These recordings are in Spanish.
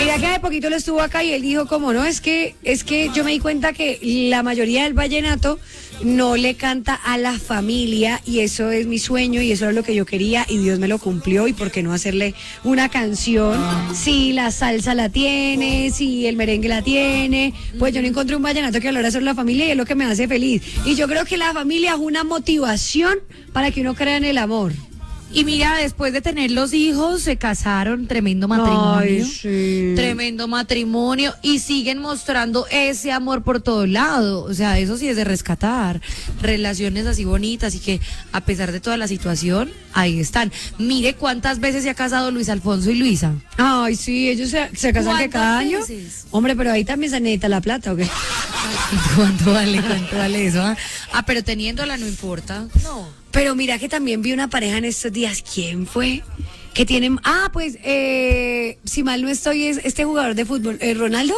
Mira que hace poquito lo estuvo acá y él dijo como no, es que yo me di cuenta que la mayoría del vallenato no le canta a la familia y eso es mi sueño y eso es lo que yo quería y Dios me lo cumplió y por qué no hacerle una canción si la salsa la tiene, si el merengue la tiene, pues yo no encontré un vallenato que hablara sobre la familia y es lo que me hace feliz. Y yo creo que la familia es una motivación para que uno crea en el amor. Y mira, después de tener los hijos, se casaron, tremendo matrimonio. Ay, sí. Tremendo matrimonio. Y siguen mostrando ese amor por todo lado. O sea, eso sí es de rescatar. Relaciones así bonitas y que a pesar de toda la situación, ahí están. Mire cuántas veces se ha casado Luis Alfonso y Luisa. Ay, sí, ellos se casan que cada año. Veces? Hombre, pero ahí también se necesita la plata, ¿o qué? ¿Cuánto vale eso? Ah, pero teniéndola no importa. No. Pero mira que también vi una pareja en estos días. ¿Quién fue? Que tienen... pues, si mal no estoy, es este jugador de fútbol. ¿Ronaldo?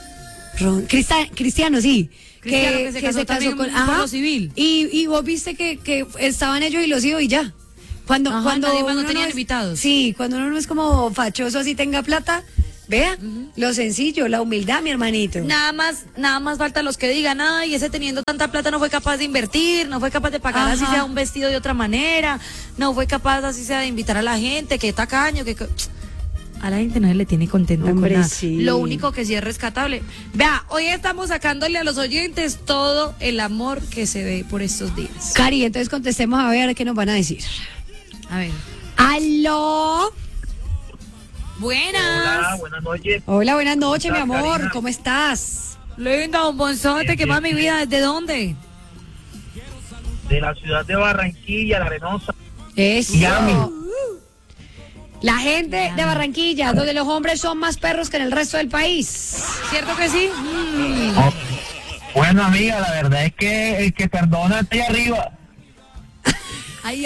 Cristiano, sí. Cristiano, que se casó con lo civil. Y vos viste que estaban ellos y los hijos y ya. Cuando no tenían invitados. Sí, cuando uno no es como fachoso así tenga plata... Vea, lo sencillo, la humildad, mi hermanito. Nada más falta los que digan, ay, ese teniendo tanta plata no fue capaz de invertir, no fue capaz de pagar así sea un vestido de otra manera, no fue capaz así sea de invitar a la gente, que tacaño, que... A la gente no se le tiene contento con nada. Sí. Lo único que sí es rescatable. Vea, hoy estamos sacándole a los oyentes todo el amor que se ve por estos días. Cari, entonces contestemos a ver qué nos van a decir. A ver. ¡Aló! Buenas. Hola, buenas noches. Hola, buenas noches, mi ¿Cómo estás, amor. Karina? ¿Cómo estás? Linda, don Bonzote, que más mi vida, ¿desde dónde? De la ciudad de Barranquilla, La Arenosa. Eso. Miami. La gente de Barranquilla, donde los hombres son más perros que en el resto del país. ¿Cierto que sí? Oh, bueno, amiga, la verdad es que el que perdona está ahí arriba. Ay.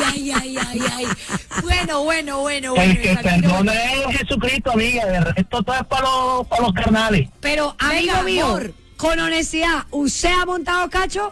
Bueno. El que tranquilo. perdona es Jesucristo, amiga. De resto todo es para los carnales. Pero, amigo Venga, mío, amor. con honestidad, ¿usted ha montado cacho?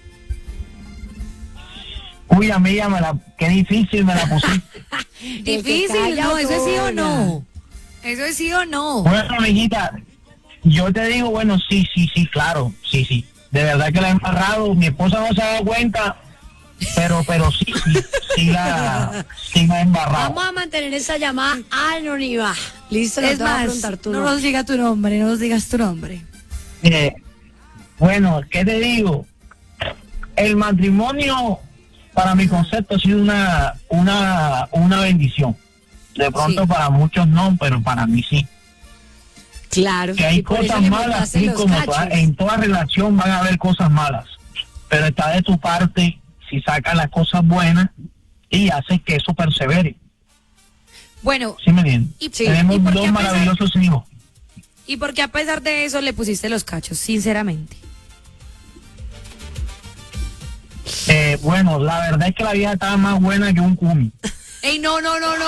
Uy, amiga, qué difícil me la pusiste. Difícil, no, eso es sí o no. Eso es sí o no. Bueno, amiguita, yo te digo, bueno, sí, claro, sí. De verdad que la he embarrado. Mi esposa no se ha dado cuenta. Pero sí la he embarrado. Vamos a mantener esa llamada anónima. Listo, no Es te voy a más, preguntar tu no nombre. nos digas tu nombre, no nos digas tu nombre. Bueno, ¿qué te digo? El matrimonio, para mi concepto, ha sido una bendición. De pronto Sí. para muchos no, pero para mí sí. Claro. Que hay y por eso cosas le malas, montaste sí, los como cachos. en toda relación van a haber cosas malas. Pero está de tu parte si sacas las cosas buenas y haces que eso persevere. Bueno, ¿Sí me entiendes? y Tenemos por qué dos a pesar- maravillosos hijos. ¿Y por qué a pesar de eso le pusiste los cachos, sinceramente? Bueno, la verdad es que la vieja estaba más buena que un cumi. Ey, no.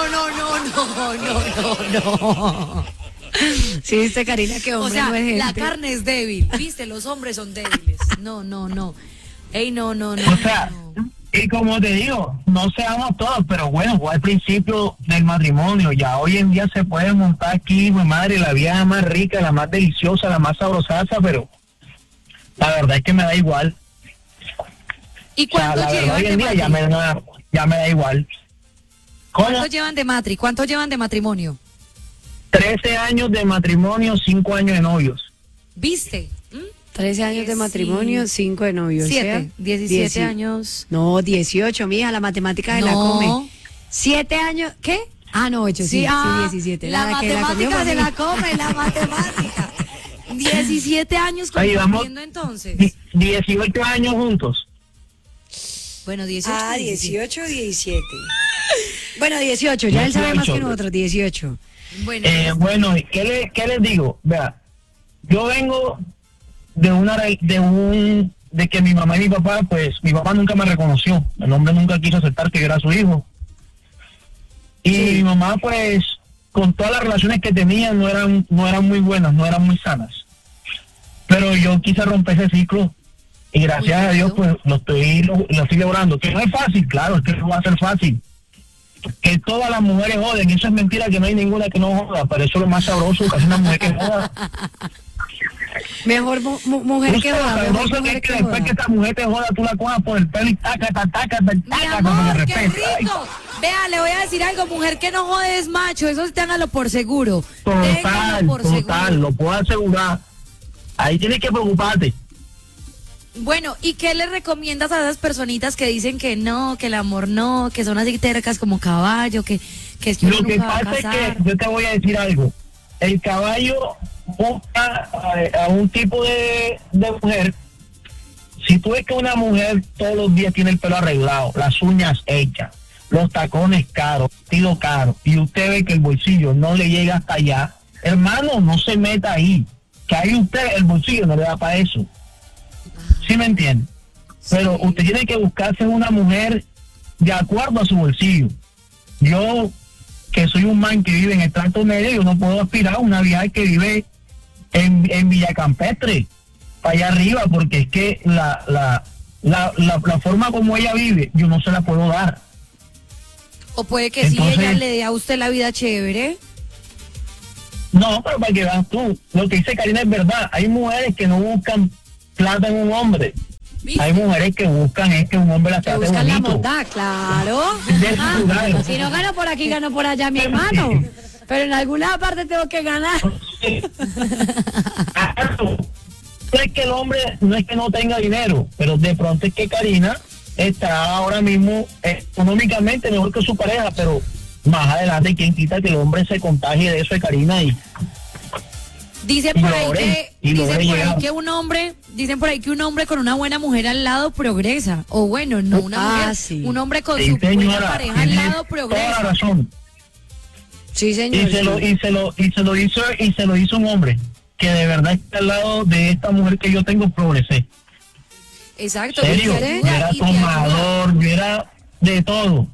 Sí, dice Karina que hombre O sea, no es gente. la carne es débil, viste, los hombres son débiles. No. Ey, no. O sea, y como te digo, no seamos todos, pero bueno, fue al principio del matrimonio. Ya hoy en día se puede montar aquí, mi madre, la vieja más rica, la más deliciosa, la más sabrosaza, pero la verdad es que me da igual. ¿Y O sea, cuánto la verdad llevan hoy de en día matri? ya me da igual. ¿Cómo? ¿Cuánto llevan de matri? ¿Cuánto llevan de matrimonio? 13 años de matrimonio, 5 años de novios. ¿Viste? 13 años de Sí. matrimonio, 5 de novios. 7, 17 años. No, 18, mija, la matemática de la No. come. 7 años, ¿qué? No, 8, sí, 17. La Nada, que la comió matemática se la conmigo. come, la matemática. 17 años Ahí vamos. compartiendo entonces. 18 años juntos. Bueno, 18. 18, 17. Bueno, 18, ya él sabe más que 18. nosotros, 18. Bueno, Bueno, ¿qué les digo? Vea, yo vengo de que mi mamá y mi papá, pues mi papá nunca me reconoció, el hombre nunca quiso aceptar que yo era su hijo. Y mi mamá, pues, con todas las relaciones que tenía no eran muy buenas, no eran muy sanas. Pero yo quise romper ese ciclo y gracias a Dios, pues lo estoy logrando. Que no es fácil, claro, es que no va a ser fácil. que todas las mujeres joden. Eso es mentira, que no hay ninguna que no joda. Pero eso es lo más sabroso, que es una mujer que joda. Mejor mujer que joda. Sabroso que es que después que esta mujer te joda, tú la cojas por el pelo y taca, Mi como amor, de qué repente. rico. Vea, le voy a decir algo, mujer que no jode es macho, eso téngalo por seguro. Téngalo por Total, seguro. lo puedo asegurar. Ahí tienes que preocuparte. Bueno, ¿y qué le recomiendas a esas personitas que dicen que no, que el amor no, que son así tercas como caballo, que es que uno Lo que nunca va a pasa es casar? que yo te voy a decir algo. El caballo busca a un tipo de mujer. Si tú ves que una mujer todos los días tiene el pelo arreglado, las uñas hechas, los tacones caros, vestido caro, y usted ve que el bolsillo no le llega hasta allá, hermano, no se meta ahí. Que ahí usted el bolsillo no le da para eso. ¿Sí me entiende? Pero usted tiene que buscarse una mujer de acuerdo a su bolsillo. Yo, que soy un man que vive en el trato medio, yo no puedo aspirar a una vieja que vive en Villa Campestre, para allá arriba, porque es que la forma como ella vive, yo no se la puedo dar. O puede que Entonces, sí, ella le dé a usted la vida chévere. No, pero para que veas tú, lo que dice Karina es verdad. Hay mujeres que no buscan plata en un hombre. ¿Viste? Hay mujeres que buscan es que un hombre la Que trate buscan la bonito. bondad, claro. De su lugar. Si no gano por aquí, gano por allá, mi hermano. Pero en alguna parte tengo que ganar. No es que el hombre no es que no tenga dinero, pero de pronto es que Karina está ahora mismo económicamente mejor que su pareja, pero más adelante quién quita que el hombre se contagie de eso de Karina y Dicen Y por lo ahí logré, que, y dicen logré por ahí llegar. que un hombre, dicen por ahí que un hombre con una buena mujer al lado progresa. O bueno, no una mujer, sí. un hombre con Sí, su buena señora, pareja al tiene lado toda la progresa. razón. Sí, Y señor. se lo hizo un hombre que de verdad está al lado de esta mujer que yo tengo, progresé. Exacto. Serio, y te yo era ayuda, y te ayuda. tomador, yo era de todo.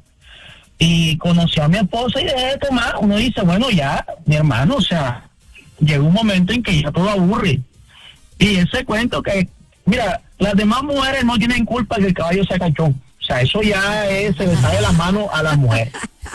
Y conocí a mi esposa y dejé de tomar. Uno dice, bueno, ya, mi hermano, o sea, llega un momento en que ya todo aburre. Y ese cuento que, mira, las demás mujeres no tienen culpa que el caballo sea cachón. O sea, eso ya se le sale la mano a las mujeres.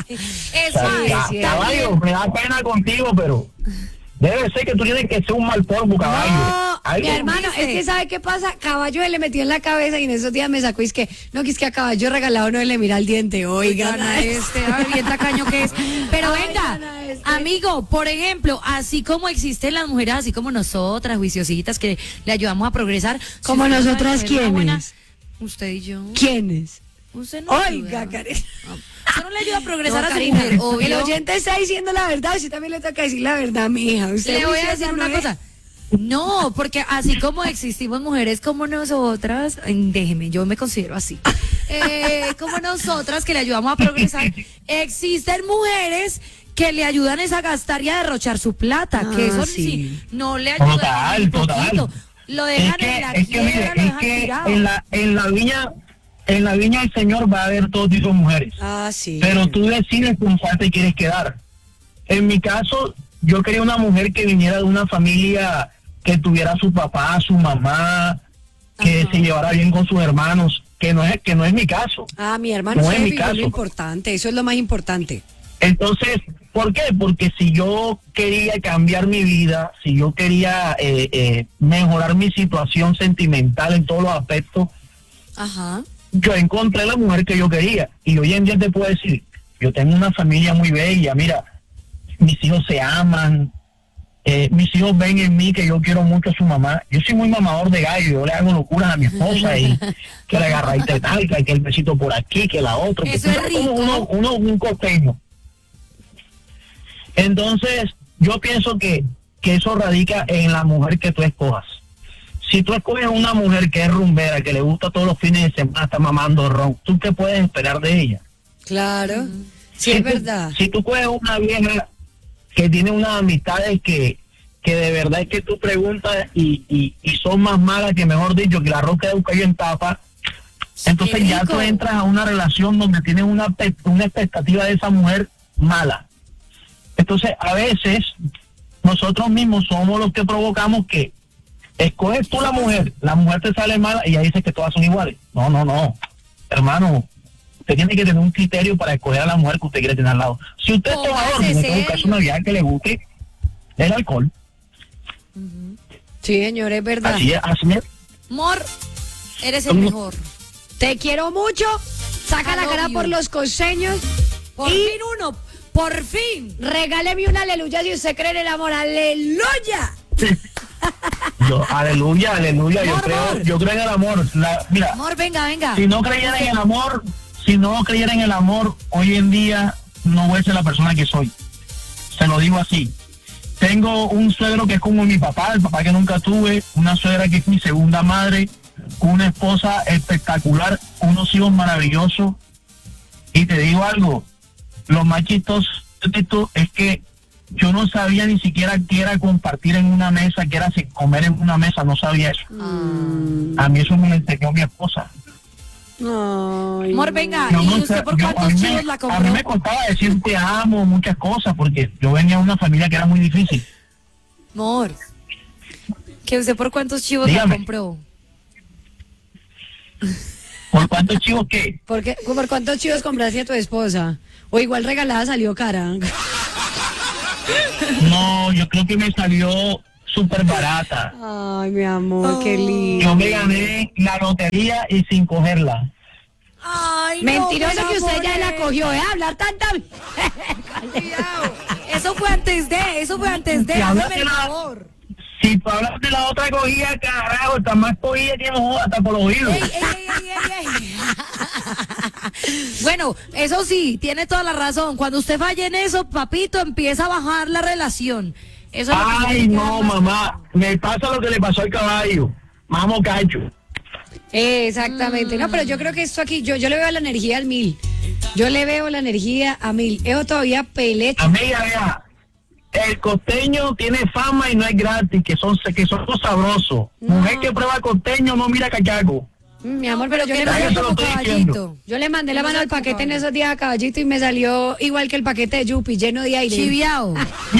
Es O sea, más, caballo, me da pena contigo, pero debe ser que tú tienes que ser un mal polvo, caballo. No, Algo- mi hermano, es que ¿sabe qué pasa? Caballo se le metió en la cabeza y en esos días me sacó y es que que a caballo regalado no le mira el diente. Oiga, gana ay, bien tacaño que es. Pero Ay, venga, gana este. amigo, por ejemplo, así como existen las mujeres, así como nosotras, juiciositas, que le ayudamos a progresar. si ¿Como usted no sabe nosotras tener una buena- quiénes? Usted y yo. ¿Quiénes? Usted no Oiga, ayuda. Karina. Usted no le ayuda a progresar No, a su Karina, mujer, el obvio. oyente está diciendo la verdad, usted también le toca decir la verdad, mi hija. Usted Le voy a juiciosa decir no una es. cosa. No, porque así como existimos mujeres como nosotras, déjeme, yo me considero así, como nosotras que le ayudamos a progresar, existen mujeres que le ayudan es a gastar y a derrochar su plata, Ah, que eso sí. sí, no le ayudan Total, ni un poquito. total. Lo dejan en la quiebra, lo dejan tirado. en la viña del Señor va a haber todo tipo de mujeres. Ah, sí. Pero tú decides con cuál te quieres quedar. En mi caso, yo quería una mujer que viniera de una familia que tuviera a su papá, a su mamá, que Ajá. se llevara bien con sus hermanos, que no es mi caso. Ah, mi hermano, No usted es mi vivió lo caso. importante, eso es lo más importante. Entonces, ¿por qué? Porque si yo quería cambiar mi vida, si yo quería mejorar mi situación sentimental en todos los aspectos, Ajá. yo encontré la mujer que yo quería. Y hoy en día te puedo decir, yo tengo una familia muy bella, mira, mis hijos se aman, mis hijos ven en mí que yo quiero mucho a su mamá. Yo soy muy mamador de gallo, yo le hago locuras a mi esposa y que la agarradita de tal, que el besito por aquí, que la otra. Eso es rico. Un costeño. Entonces, yo pienso que eso radica en la mujer que tú escojas. Si tú escoges una mujer que es rumbera, que le gusta todos los fines de semana, está mamando ron, ¿tú qué puedes esperar de ella? Claro, sí, es tú- verdad. Si tú coges una vieja que tiene unas amistades que de verdad es que tú preguntas y son más malas que, mejor dicho, que la roca de Ucayo en tapa, entonces ya rico. tú entras a una relación donde tienes una expectativa de esa mujer mala. Entonces, a veces, nosotros mismos somos los que provocamos que escoges tú la mujer te sale mala y ya dices que todas son iguales. No, hermano, usted tiene que tener un criterio para escoger a la mujer que usted quiere tener al lado. Si usted es Póngase tomador, tiene que buscarse serio. una vieja que le guste el alcohol. Sí, señor, es verdad. Así es. Mor, eres el mejor. Te quiero mucho. Saca I la love cara you. por los costeños. Por Y- fin uno, por fin. Regáleme un aleluya si usted cree en el amor. ¡Aleluya! Aleluya, aleluya. Amor, amor. Yo creo en el amor. Mira, Amor, venga. si no creyera en el amor, hoy en día no voy a ser la persona que soy. Se lo digo así. Tengo un suegro que es como mi papá, el papá que nunca tuve, una suegra que es mi segunda madre, una esposa espectacular, unos hijos maravillosos. Y te digo algo, lo más chistoso de esto es que yo no sabía ni siquiera qué era compartir en una mesa, qué era comer en una mesa, no sabía eso. A mí eso me lo enseñó mi esposa. Ay, Amor, venga. Yo ¿Y no usted sé, por yo- cuántos chivos la a mí compró? me costaba decir te amo, muchas cosas, porque yo venía de una familia que era muy difícil. Amor, que usted por cuántos chivos Dígame. la compró. ¿Por cuántos chivos qué? ¿Por cuántos chivos compraste a tu esposa? O igual regalada salió cara. No, yo creo que me salió súper barata. Ay, mi amor, qué lindo. Yo me gané la lotería y sin cogerla. Ay, Mentiroso no, que usted ya enamoré. la cogió, ¿eh? Hablar tanta... Cuidado. Eso fue antes de. Si hablas Hágame de el la- favor. Si tú hablas de la otra cogida, carajo, está más cogida que no joda, hasta por los oídos. Ey. Bueno, eso sí, tiene toda la razón. Cuando usted falle en eso, papito, empieza a bajar la relación. Eso es lo que Ay, tiene que no, dar más- mamá, me pasa lo que le pasó al caballo. Vamos, cacho. Exactamente. No, pero yo creo que esto aquí, yo le veo la energía al 1000. Yo le veo la energía a 1000. Eso todavía pelecha. Amiga, vea, el costeño tiene fama y no es gratis, que son sabrosos. Mujer que prueba costeño no mira cachaco. Mi amor, pero yo que le no Ay, mandé, eso lo como estoy caballito. yo le mandé la No mano sea al paquete en caballito. esos días a Caballito y me salió igual que el paquete de Yupi, lleno de aire. Chiviao.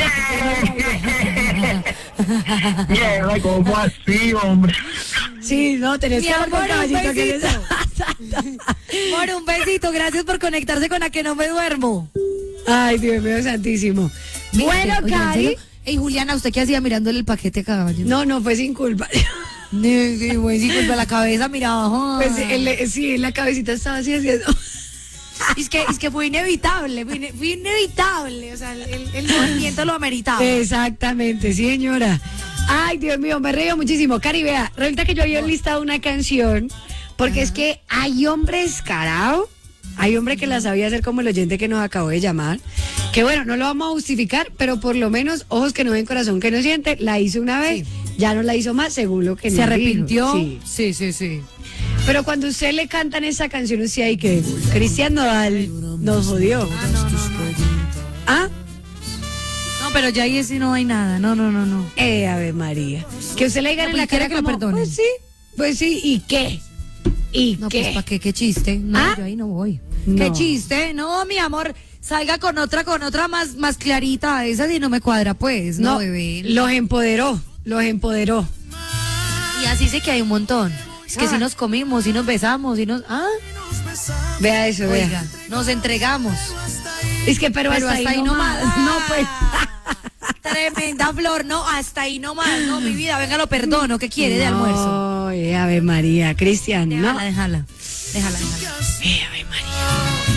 Yeah, ¿cómo así, hombre? Sí, no, tenés Mi que hablar con amor, un Caballito. que besito. Amor, un besito. Gracias por conectarse con la que no me duermo. Ay, Dios mío, santísimo. Bueno, Oye, ¿en Cari. serio? Ey, Juliana, ¿usted qué hacía mirándole el paquete a caballo? No, fue sin culpa. Güey, sí, culpa la cabeza, miraba. Pues sí, la cabecita estaba así haciendo. Es que fue inevitable, fue inevitable. O sea, el movimiento lo ameritaba. Exactamente, sí, señora. Ay, Dios mío, me río muchísimo. Cari, vea, resulta que yo había listado una canción, porque es que hay hombres carajo, hay hombre que la sabía hacer como el oyente que nos acabó de llamar, que bueno, no lo vamos a justificar, pero por lo menos ojos que no ven, corazón que no siente, la hizo una vez, ya no la hizo más, según lo que ¿Se nos arrepintió? dijo. Sí. Sí. Pero cuando usted le cantan esa canción, usted hay que Cristian Nodal nos jodió. No. ¿Ah? No, pero ya ahí sí no hay nada. No. Ave María. Que usted le diga No, en pues, la quiere cara que lo como, perdonen. Pues sí, ¿y qué? ¿Y No, qué? pues ¿para qué? ¿Qué chiste? No, ¿Ah? yo ahí no voy. No. ¿Qué chiste? No, mi amor, salga con otra más clarita. Esa sí no me cuadra, pues. No, bebé. los empoderó. Y así sé que hay un montón. Es que Ah. si nos comimos, si nos besamos, si nos... Ah, Vea eso, oiga, vea. nos entregamos. Es que, pero hasta ahí nomás. No, pues. Tremenda flor, no, hasta ahí nomás. No, mi vida, venga, lo perdono. ¿Qué quiere de almuerzo? Ay, Ave María, Cristian, no. Déjala. Ave